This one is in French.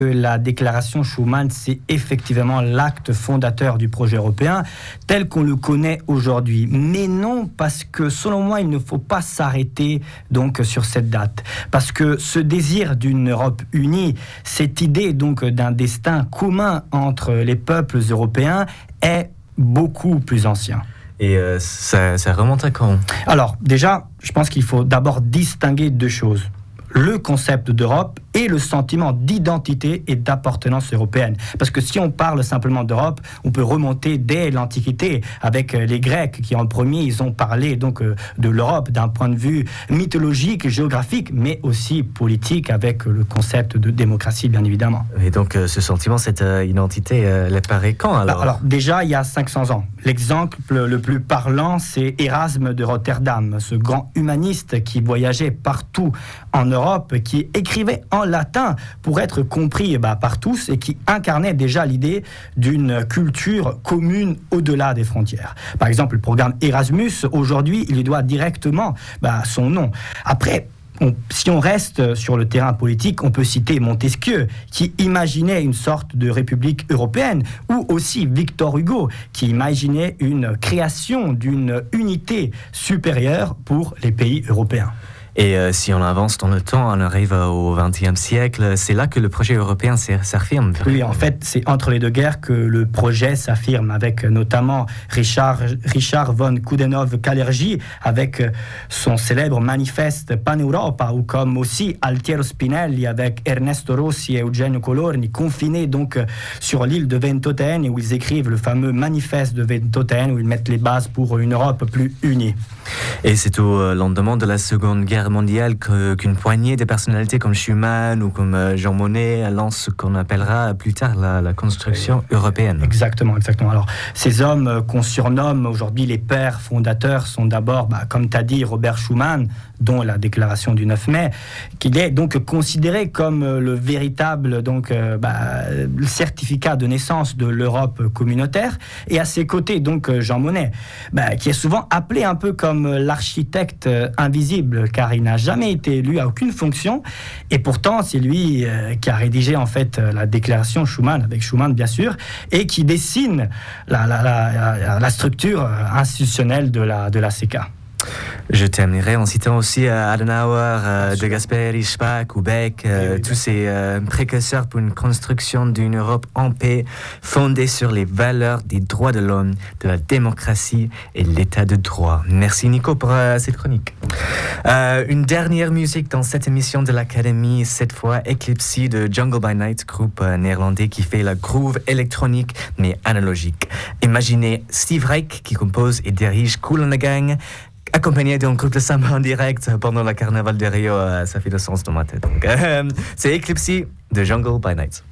La déclaration Schuman, c'est effectivement l'acte fondateur du projet européen tel qu'on le connaît aujourd'hui. Mais non, parce que selon moi, il ne faut pas s'arrêter donc sur cette date. Parce que ce désir d'une Europe unie, cette idée donc d'un destin commun entre les peuples européens est beaucoup plus ancien. Et ça remonte à quand ? Alors déjà, je pense qu'il faut d'abord distinguer deux choses. Le concept d'Europe et le sentiment d'identité et d'appartenance européenne. Parce que si on parle simplement d'Europe, on peut remonter dès l'Antiquité avec les Grecs qui en premier, ils ont parlé donc de l'Europe d'un point de vue mythologique, géographique, mais aussi politique avec le concept de démocratie, bien évidemment. Et donc ce sentiment, cette identité, elle apparaît quand alors ? Alors déjà, il y a 500 ans. L'exemple le plus parlant, c'est Erasme de Rotterdam, ce grand humaniste qui voyageait partout en Europe, qui écrivait en latin pour être compris par tous et qui incarnait déjà l'idée d'une culture commune au-delà des frontières. Par exemple, le programme Erasmus, aujourd'hui, il lui doit directement son nom. Après, si on reste sur le terrain politique, on peut citer Montesquieu, qui imaginait une sorte de république européenne, ou aussi Victor Hugo, qui imaginait une création d'une unité supérieure pour les pays européens. Et si on avance dans le temps, on arrive au XXe siècle, c'est là que le projet européen s'affirme. Oui, en fait, c'est entre les deux guerres que le projet s'affirme, avec notamment Richard von Coudenhove-Kalergi, avec son célèbre manifeste Pan-Europa, ou comme aussi Altiero Spinelli, avec Ernesto Rossi et Eugenio Colorni, confinés donc sur l'île de Ventotene, où ils écrivent le fameux manifeste de Ventotene, où ils mettent les bases pour une Europe plus unie. Et c'est au lendemain de la Seconde Guerre mondiale qu'une poignée de personnalités comme Schuman ou comme Jean Monnet lancent ce qu'on appellera plus tard la construction européenne. Exactement. Alors, ces hommes qu'on surnomme aujourd'hui les pères fondateurs sont d'abord, comme tu as dit, Robert Schuman, dont la déclaration du 9 mai, qu'il est donc considéré comme le véritable le certificat de naissance de l'Europe communautaire, et à ses côtés donc Jean Monnet, qui est souvent appelé un peu comme l'architecte invisible, car il n'a jamais été élu à aucune fonction, et pourtant c'est lui qui a rédigé en fait la déclaration Schuman, avec Schuman bien sûr, et qui dessine la structure institutionnelle de la CK. Je terminerai en citant aussi Adenauer, De Gasperi, Spaak ou Beck, tous ces précurseurs pour une construction d'une Europe en paix, fondée sur les valeurs des droits de l'homme, de la démocratie et de l'état de droit. Merci Nico pour cette chronique. Une dernière musique dans cette émission de l'Académie, cette fois Eclipse de Jungle by Night, groupe néerlandais qui fait la groove électronique mais analogique. Imaginez Steve Reich qui compose et dirige Kool and the Gang, accompagné d'un groupe de samba en direct pendant le carnaval de Rio. Ça fait du sens dans ma tête. Donc, c'est Eclipse de Jungle by Night.